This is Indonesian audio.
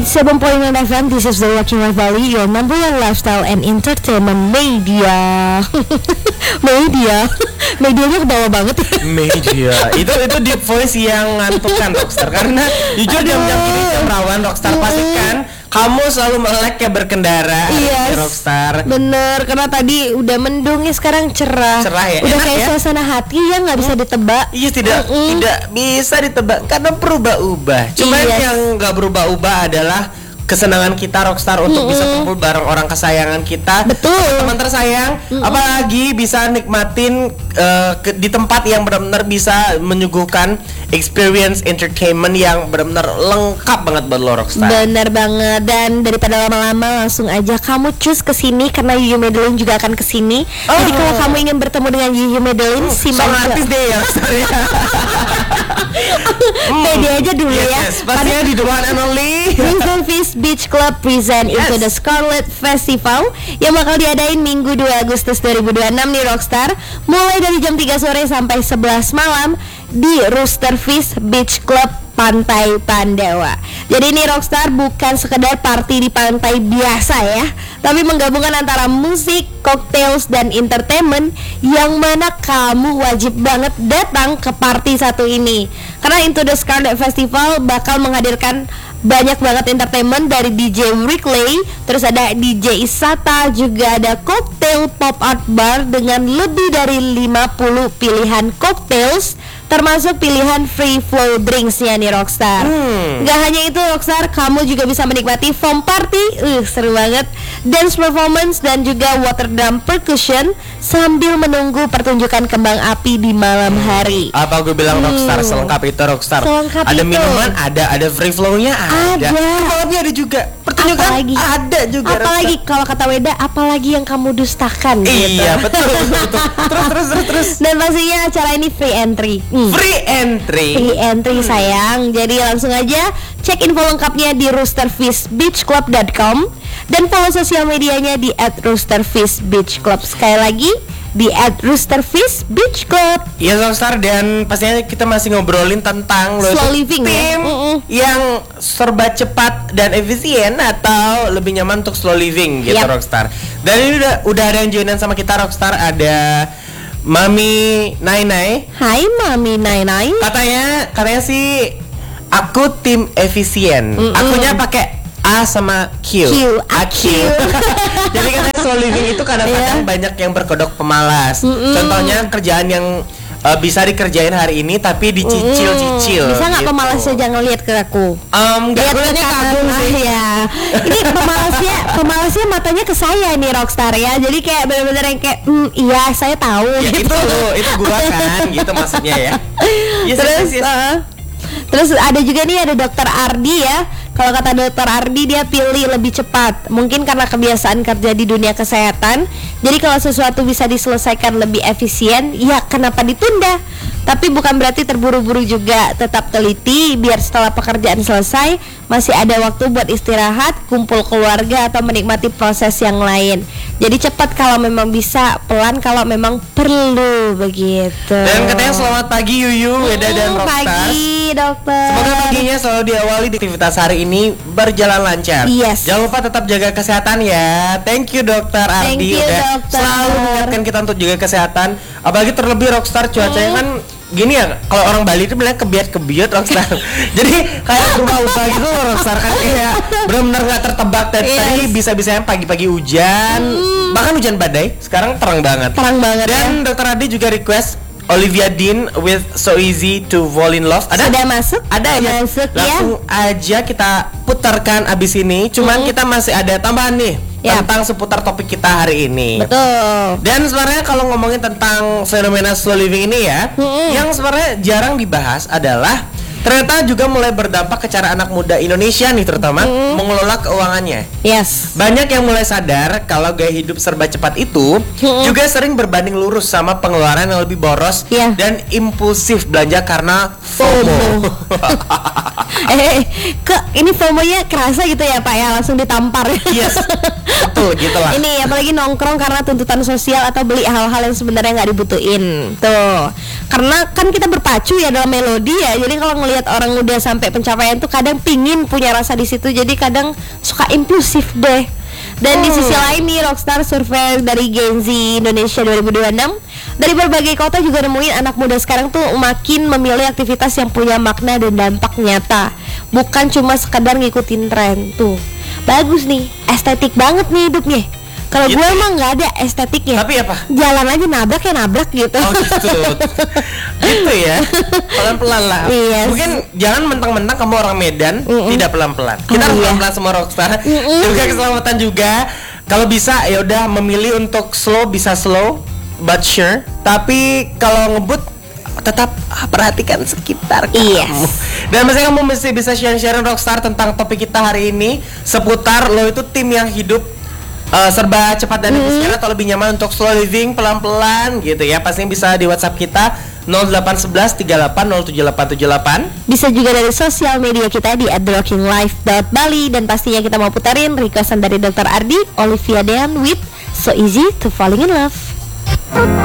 87.9 FM, this is the Walking Life Valley, your number one lifestyle and entertainment media. Medianya ke bawah banget. Media. Itu deep voice yang ngantukkan Rockstar. Karena jujur jam-jam ini jam rawan Rockstar, pastikan kamu selalu melek ya berkendara. Yes, Rockstar. Bener, karena tadi udah mendung ya, sekarang cerah. Cerah ya. Udah Enak kayak ya? suasana hati yang nggak bisa ditebak. Iya, tidak bisa ditebak karena berubah-ubah. Cuman Yes. yang nggak berubah-ubah adalah kesenangan kita Rockstar untuk bisa kumpul bareng orang kesayangan kita. Betul. Teman tersayang, apalagi bisa nikmatin di tempat yang benar-benar bisa menyuguhkan experience entertainment yang benar-benar lengkap banget buat lo Rockstar. Bener banget. Dan daripada lama-lama, langsung aja kamu choose kesini karena Yuyu Madeline juga akan kesini. Jadi kalau kamu ingin bertemu dengan Yuyu Madeline, simak artis deh ya Rockstar ya. pede aja dulu ya. Yes, pastinya di The One and Only Rooster Fish Beach Club present Into the Scarlet Festival yang bakal diadain Minggu 2 Agustus 2026 nih Rockstar, mulai dari jam 3 sore sampai 11 malam di Rooster Fish Beach Club Pantai Pandawa. Jadi ini Rockstar bukan sekedar party di pantai biasa ya, tapi menggabungkan antara musik, cocktails, dan entertainment yang mana kamu wajib banget datang ke party satu ini. Karena Into the Scarlet Festival bakal menghadirkan banyak banget entertainment dari DJ Wrigley, terus ada DJ Isata, juga ada cocktail pop art bar dengan lebih dari 50 pilihan cocktails, termasuk pilihan free flow drinksnya nih Rockstar. Gak hanya itu Rockstar, kamu juga bisa menikmati foam party, seru banget, dance performance, dan juga water drum percussion sambil menunggu pertunjukan kembang api di malam hari. Apa gue bilang Rockstar, selengkap itu Rockstar. Selengkap ada itu. Minuman, ada free flow-nya ada. Kembang ada juga. Pertunjukan Apalagi? Ada juga. Apalagi kalau kata Weda, apalagi yang kamu dustakan gitu. Iya, betul. Terus. Dan pastinya acara ini free entry. Free entry. Free entry sayang. Jadi langsung aja cek info lengkapnya di roosterfishbeachclub.com dan follow sosial medianya di @roosterfishbeachclub. Sekali lagi di @roosterfishbeachclub. Iya Rockstar, dan pastinya kita masih ngobrolin tentang Slow living tim yang serba cepat dan efisien atau lebih nyaman untuk slow living gitu. Yap. Rockstar. Dan ini udah ada yang joinan sama kita Rockstar, ada Mami Nainai. Hai Mami Nainai. Katanya sih aku tim efisien. Akunya pakai A sama Q. AQ. Jadi katanya slow living itu kadang-kadang banyak yang berkedok pemalas. Contohnya kerjaan yang bisa dikerjain hari ini tapi dicicil-cicil. Bisa nggak gitu. pemalasnya jangan lihat ke aku? Nggak bolehnya kagum sih. Ya. Ini pemalasnya matanya ke saya nih Rockstar ya. Jadi kayak benar-benar yang kayak iya saya tahu. Ya, gitu. itu gua kan gitu maksudnya ya. Yes, Terus yes. terus ada juga nih, ada Dokter Ardi ya. Kalau kata Dokter Ardi, dia pilih lebih cepat. Mungkin karena kebiasaan kerja di dunia kesehatan. Jadi kalau sesuatu bisa diselesaikan lebih efisien, ya kenapa ditunda? Tapi bukan berarti terburu-buru juga. Tetap teliti biar setelah pekerjaan selesai masih ada waktu buat istirahat, kumpul keluarga, atau menikmati proses yang lain. Jadi cepat kalau memang bisa, pelan kalau memang perlu, begitu. Dan katanya selamat pagi Yuyu, Weda dan Rockstar. Pagi dokter. Semoga paginya selalu diawali di aktivitas hari ini berjalan lancar. Yes. Jangan lupa tetap jaga kesehatan ya. Thank you Dokter Ardi. Thank you, udah dokter. selalu mengingatkan kita untuk jaga kesehatan. Apalagi terlebih Rockstar, cuacanya kan gini ya, kalau orang Bali itu bilang kebiat Rockstar. Jadi kayak berubah-ubah gitu loh Rockstar, kan kayak benar-benar nggak tertebak. Tadi bisa-bisanya pagi-pagi hujan, bahkan hujan badai. Sekarang terang banget. Terang banget. Dan Dokter Ardi juga request Olivia Dean with So Easy to Fall in Love. Ada? Sudah masuk? Ada ya. Masuk, Langsung aja kita putarkan abis ini. Cuman kita masih ada tambahan nih tentang seputar topik kita hari ini. Betul. Dan sebenarnya kalau ngomongin tentang fenomena slow living ini ya, yang sebenarnya jarang dibahas adalah ternyata juga mulai berdampak ke cara anak muda Indonesia nih terutama mengelola keuangannya. Yes. Banyak yang mulai sadar kalau gaya hidup serba cepat itu juga sering berbanding lurus sama pengeluaran yang lebih boros dan impulsif belanja karena FOMO. Ini FOMO-nya kerasa gitu ya Pak ya, langsung ditampar. Yes, betul gitu lah. Ini apalagi nongkrong karena tuntutan sosial atau beli hal-hal yang sebenarnya nggak dibutuhin. Tuh, karena kan kita berpacu ya dalam melodi ya. Jadi kalau ngelihat ngelihat orang udah sampai pencapaian tuh kadang pingin punya rasa di situ, jadi kadang suka impulsif deh. Dan di sisi lain nih, Rockstar survei dari Gen Z Indonesia 2026 dari berbagai kota juga nemuin anak muda sekarang tuh makin memilih aktivitas yang punya makna dan dampak nyata, bukan cuma sekadar ngikutin tren. Tuh bagus nih, estetik banget nih hidupnya. Kalau Gitu. gue emang nggak ada estetiknya. Tapi apa? Jalan aja nabrak ya nabrak gitu. Oh gitu. Gitu ya. Pelan-pelan lah. Yes. Mungkin jangan mentang-mentang kamu orang Medan tidak pelan-pelan. Kita harus iya. pelan-pelan semua Rockstar. Juga keselamatan juga. Kalau bisa ya udah memilih untuk slow, bisa slow but sure. Tapi kalau ngebut tetap perhatikan sekitar kamu. Yes. Dan misalnya kamu mesti bisa share-share Rockstar tentang topik kita hari ini seputar lo itu tim yang hidup serba cepat dan efisien atau lebih nyaman untuk slow living pelan-pelan gitu ya. Pastinya bisa di WhatsApp kita 0811 38 07878. Bisa juga dari sosial media kita di @rockinglife.bali. Dan pastinya kita mau putarin requestan dari Dr. Ardi, Olivia Dean with So Easy to Falling in Love.